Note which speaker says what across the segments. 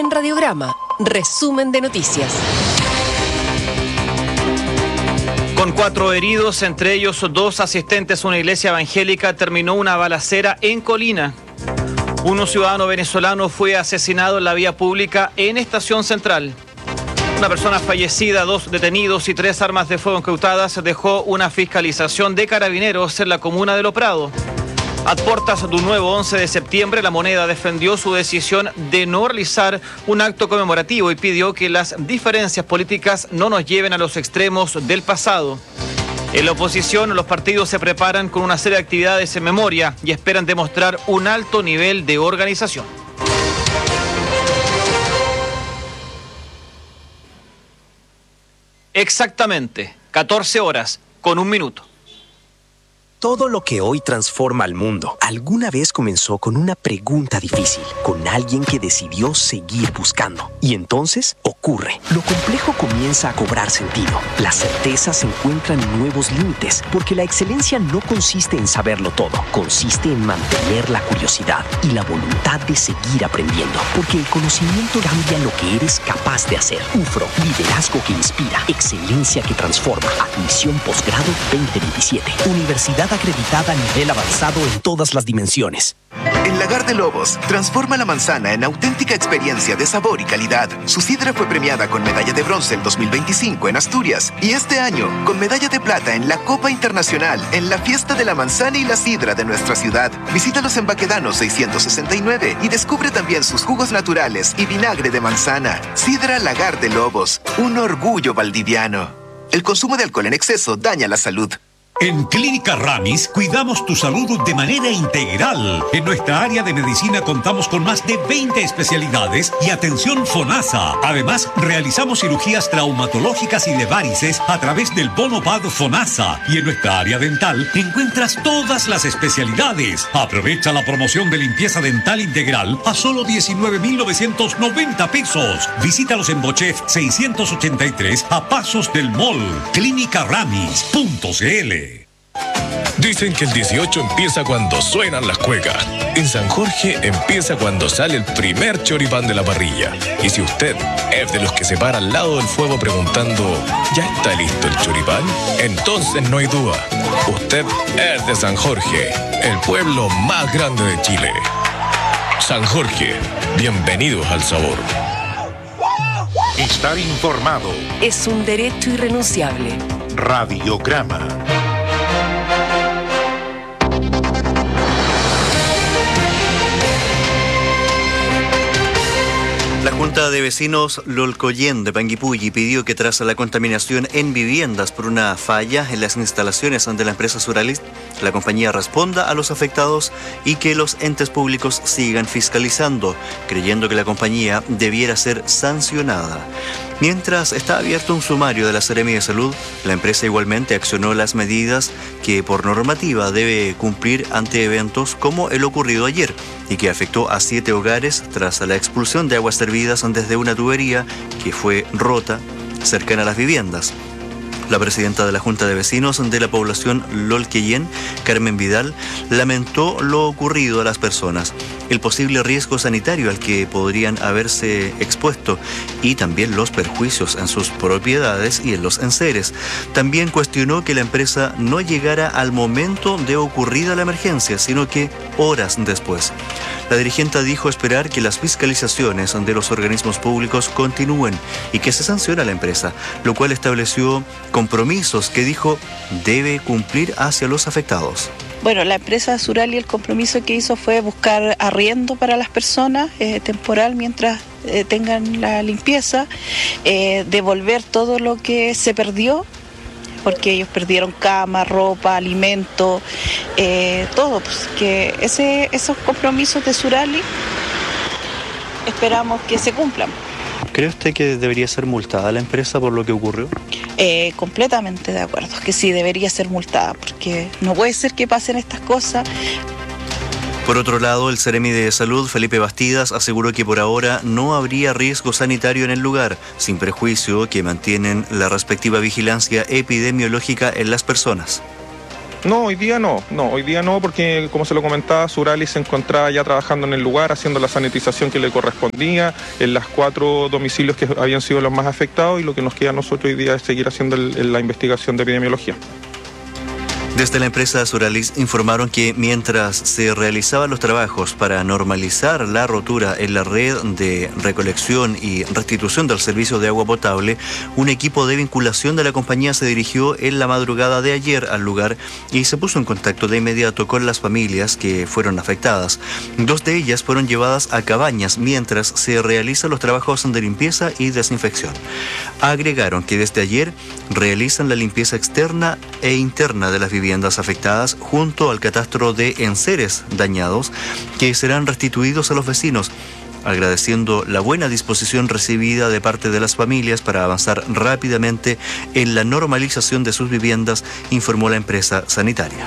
Speaker 1: En Radiograma, resumen de noticias.
Speaker 2: Con 4 heridos, entre ellos 2 asistentes a una iglesia evangélica, terminó una balacera en Colina. Un ciudadano venezolano fue asesinado en la vía pública en Estación Central. Una persona fallecida, 2 detenidos y 3 armas de fuego incautadas dejó una fiscalización de carabineros en la comuna de Lo Prado. A puertas de un nuevo 11 de septiembre, La Moneda defendió su decisión de no realizar un acto conmemorativo y pidió que las diferencias políticas no nos lleven a los extremos del pasado. En la oposición, los partidos se preparan con una serie de actividades en memoria y esperan demostrar un alto nivel de organización. Exactamente, 14 horas con 1 minuto.
Speaker 3: Todo lo que hoy transforma al mundo alguna vez comenzó con una pregunta difícil, con alguien que decidió seguir buscando. Y entonces ocurre. Lo complejo comienza a cobrar sentido. Las certezas encuentran nuevos límites, porque la excelencia no consiste en saberlo todo, consiste en mantener la curiosidad y la voluntad de seguir aprendiendo, porque el conocimiento cambia lo que eres capaz de hacer. UFRO, liderazgo que inspira, excelencia que transforma. Admisión posgrado 2027. Universidad acreditada a nivel avanzado en todas las dimensiones.
Speaker 4: En Lagar de Lobos, transforma la manzana en auténtica experiencia de sabor y calidad. Su sidra fue premiada con medalla de bronce el 2025 en Asturias y este año con medalla de plata en la Copa Internacional en la Fiesta de la Manzana y la Sidra de nuestra ciudad. Visítalos en Baquedano 669 y descubre también sus jugos naturales y vinagre de manzana. Sidra Lagar de Lobos, un orgullo valdiviano. El consumo de alcohol en exceso daña la salud.
Speaker 5: En Clínica Ramis cuidamos tu salud de manera integral. En nuestra área de medicina contamos con más de 20 especialidades y atención FONASA. Además, realizamos cirugías traumatológicas y de varices a través del bono PAD FONASA. Y en nuestra área dental encuentras todas las especialidades. Aprovecha la promoción de limpieza dental integral a solo 19.990 pesos. Visítalos en Bochef 683 a pasos del mall. Clínicaramis.cl.
Speaker 6: Dicen que el 18 empieza cuando suenan las cuecas. En San Jorge empieza cuando sale el primer choripán de la parrilla. Y si usted es de los que se para al lado del fuego preguntando ¿ya está listo el choripán? Entonces no hay duda. Usted es de San Jorge, el pueblo más grande de Chile. San Jorge, bienvenidos al sabor.
Speaker 7: Estar informado
Speaker 1: Es un derecho irrenunciable.
Speaker 7: Radiograma.
Speaker 8: La Junta de Vecinos Lolcoyen de Panguipulli pidió que tras la contaminación en viviendas por una falla en las instalaciones de la empresa Suralis, la compañía responda a los afectados y que los entes públicos sigan fiscalizando, creyendo que la compañía debiera ser sancionada. Mientras está abierto un sumario de la Seremi de Salud, la empresa igualmente accionó las medidas que por normativa debe cumplir ante eventos como el ocurrido ayer y que afectó a 7 hogares tras la expulsión de aguas servidas desde una tubería que fue rota cercana a las viviendas. La presidenta de la Junta de Vecinos de la población Lolqueyen, Carmen Vidal, lamentó lo ocurrido a las personas, el posible riesgo sanitario al que podrían haberse expuesto y también los perjuicios en sus propiedades y en los enseres. También cuestionó que la empresa no llegara al momento de ocurrida la emergencia, sino que horas después. La dirigente dijo esperar que las fiscalizaciones de los organismos públicos continúen y que se sancione a la empresa, lo cual estableció compromisos que dijo debe cumplir hacia los afectados.
Speaker 9: Bueno, la empresa Surali, el compromiso que hizo fue buscar arriendo para las personas temporal mientras tengan la limpieza, devolver todo lo que se perdió, porque ellos perdieron cama, ropa, alimento, todo, pues, que esos compromisos de Surali esperamos que se cumplan.
Speaker 8: ¿Cree usted que debería ser multada la empresa por lo que ocurrió?
Speaker 9: Completamente de acuerdo, que sí debería ser multada, porque no puede ser que pasen estas cosas.
Speaker 8: Por otro lado, el Seremi de Salud, Felipe Bastidas, aseguró que por ahora no habría riesgo sanitario en el lugar, sin perjuicio que mantienen la respectiva vigilancia epidemiológica en las personas.
Speaker 10: No, hoy día no, porque como se lo comentaba, Suralis se encontraba ya trabajando en el lugar, haciendo la sanitización que le correspondía en las 4 domicilios que habían sido los más afectados, y lo que nos queda a nosotros hoy día es seguir haciendo la investigación de epidemiología.
Speaker 8: Desde la empresa Suralis informaron que mientras se realizaban los trabajos para normalizar la rotura en la red de recolección y restitución del servicio de agua potable, un equipo de vinculación de la compañía se dirigió en la madrugada de ayer al lugar y se puso en contacto de inmediato con las familias que fueron afectadas. 2 de ellas fueron llevadas a cabañas mientras se realizan los trabajos de limpieza y desinfección. Agregaron que desde ayer realizan la limpieza externa e interna de las viviendas afectadas junto al catastro de enseres dañados que serán restituidos a los vecinos, agradeciendo la buena disposición recibida de parte de las familias para avanzar rápidamente en la normalización de sus viviendas, informó la empresa sanitaria.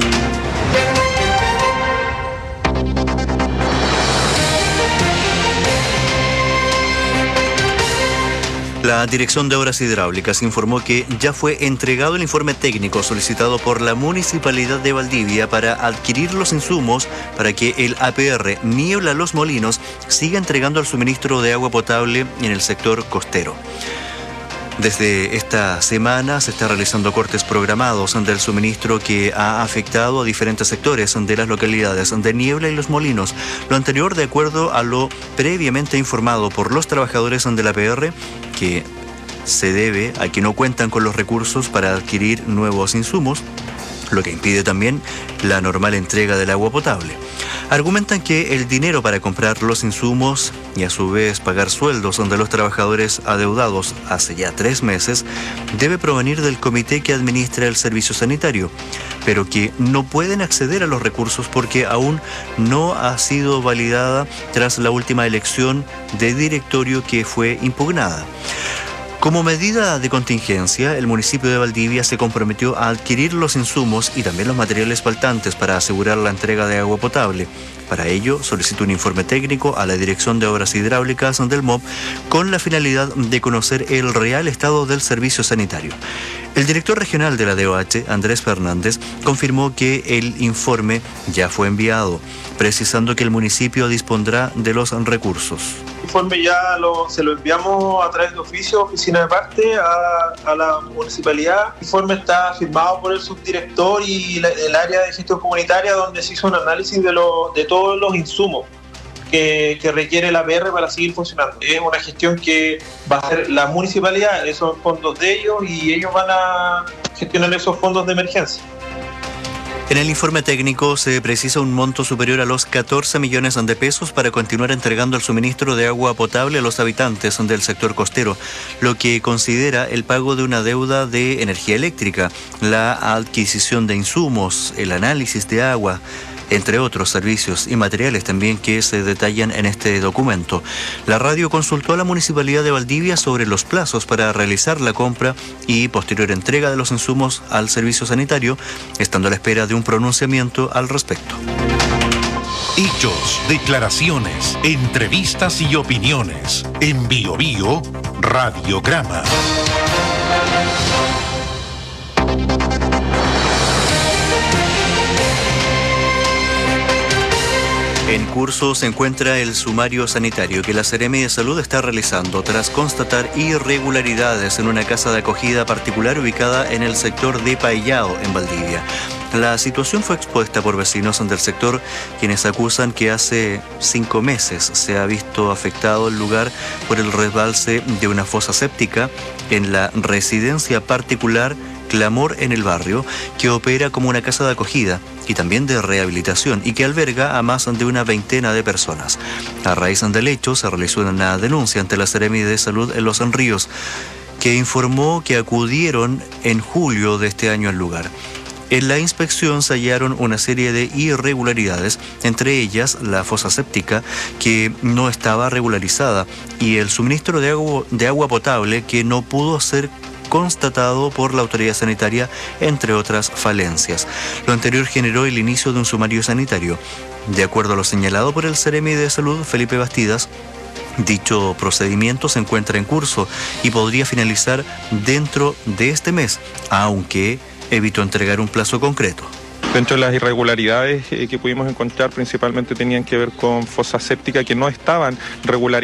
Speaker 8: La Dirección de Obras Hidráulicas informó que ya fue entregado el informe técnico solicitado por la Municipalidad de Valdivia para adquirir los insumos para que el APR Niebla Los Molinos siga entregando el suministro de agua potable en el sector costero. Desde esta semana se está realizando cortes programados del suministro que ha afectado a diferentes sectores de las localidades de Niebla y Los Molinos. Lo anterior de acuerdo a lo previamente informado por los trabajadores de la APR, que se debe a que no cuentan con los recursos para adquirir nuevos insumos, lo que impide también la normal entrega del agua potable. Argumentan que el dinero para comprar los insumos y a su vez pagar sueldos de los trabajadores adeudados hace ya 3 meses debe provenir del comité que administra el servicio sanitario, pero que no pueden acceder a los recursos porque aún no ha sido validada tras la última elección de directorio que fue impugnada. Como medida de contingencia, el municipio de Valdivia se comprometió a adquirir los insumos y también los materiales faltantes para asegurar la entrega de agua potable. Para ello, solicitó un informe técnico a la Dirección de Obras Hidráulicas del MOP con la finalidad de conocer el real estado del servicio sanitario. El director regional de la DOH, Andrés Fernández, confirmó que el informe ya fue enviado, precisando que el municipio dispondrá de los recursos.
Speaker 11: El informe ya se lo enviamos a través de oficina de parte a la municipalidad. El informe está firmado por el subdirector y el área de gestión comunitaria, donde se hizo un análisis de todos los insumos que requiere la APR para seguir funcionando. Es una gestión que va a hacer la municipalidad, esos fondos de ellos, y ellos van a gestionar esos fondos de emergencia.
Speaker 8: En el informe técnico se precisa un monto superior a los 14 millones de pesos para continuar entregando el suministro de agua potable a los habitantes del sector costero, lo que considera el pago de una deuda de energía eléctrica, la adquisición de insumos, el análisis de agua, entre otros servicios y materiales también que se detallan en este documento. La radio consultó a la Municipalidad de Valdivia sobre los plazos para realizar la compra y posterior entrega de los insumos al servicio sanitario, estando a la espera de un pronunciamiento al respecto.
Speaker 7: Hechos, declaraciones, entrevistas y opiniones. En Bio Bio, Radiograma.
Speaker 8: En curso se encuentra el sumario sanitario que la Seremi de Salud está realizando tras constatar irregularidades en una casa de acogida particular ubicada en el sector de Paillao, en Valdivia. La situación fue expuesta por vecinos del sector, quienes acusan que hace 5 meses se ha visto afectado el lugar por el resbalse de una fosa séptica en la residencia particular Clamor en el Barrio, que opera como una casa de acogida y también de rehabilitación y que alberga a más de una veintena de personas. A raíz del hecho se realizó una denuncia ante la Seremi de Salud en Los Ríos, que informó que acudieron en julio de este año al lugar. En la inspección se hallaron una serie de irregularidades, entre ellas la fosa séptica que no estaba regularizada y el suministro de agua potable que no pudo ser constatado por la autoridad sanitaria, entre otras falencias. Lo anterior generó el inicio de un sumario sanitario. De acuerdo a lo señalado por el Seremi de Salud, Felipe Bastidas, dicho procedimiento se encuentra en curso y podría finalizar dentro de este mes, aunque evitó entregar un plazo concreto.
Speaker 10: Dentro de las irregularidades que pudimos encontrar, principalmente tenían que ver con fosas sépticas que no estaban regularizadas.